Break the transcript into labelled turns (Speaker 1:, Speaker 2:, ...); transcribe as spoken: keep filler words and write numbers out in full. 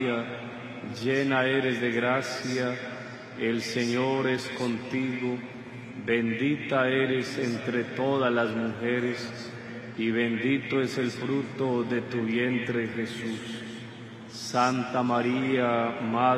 Speaker 1: llena eres de gracia, el Señor es contigo, bendita eres entre todas las mujeres, y bendito es el fruto de tu vientre, Jesús. Santa María, Madre